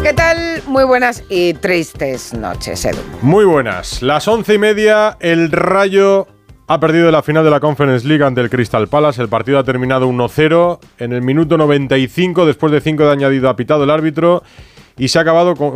¿Qué tal? Muy buenas y tristes noches, Edu. Muy buenas. Las 11:30, el Rayo ha perdido la final de la Conference League ante el Crystal Palace. El partido ha terminado 1-0 en el minuto 95, después de 5 de añadido ha pitado el árbitro y se ha acabado con